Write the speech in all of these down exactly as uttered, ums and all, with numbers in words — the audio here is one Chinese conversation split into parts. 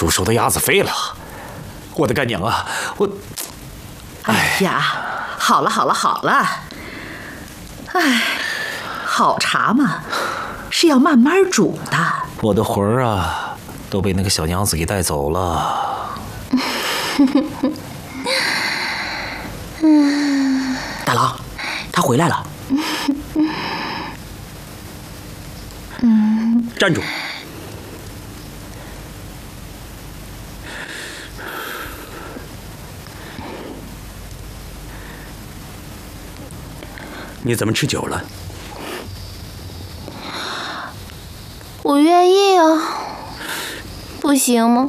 煮熟的鸭子飞了，我的干娘啊，我…… 哎呀，好了好了好了，哎，好茶嘛，是要慢慢煮的。 我的魂儿啊，都被那个小娘子给带走了。 大郎，他回来了。站住！你怎么吃酒了？ 我愿意啊，不行吗？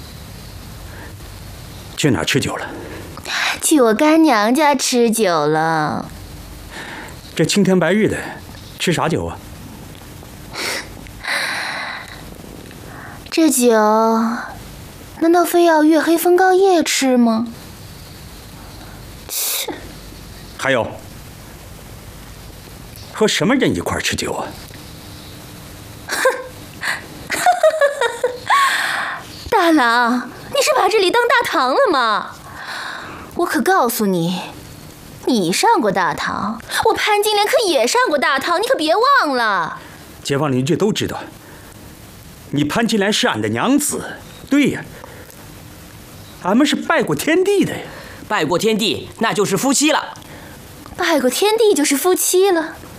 去哪儿吃酒了？ 去我干娘家吃酒了。 这青天白日的，吃啥酒啊？ 这酒，难道非要月黑风高夜吃吗？切！ 还有，和什么人一块儿吃酒啊？ 大郎，你是把这里当大堂了吗？我可告诉你，你上过大堂，我潘金莲可也上过大堂，你可别忘了。 街坊邻居都知道，你潘金莲是俺的娘子。对呀，俺们是拜过天地的呀。 拜过天地，那就是夫妻了。 拜过天地就是夫妻了。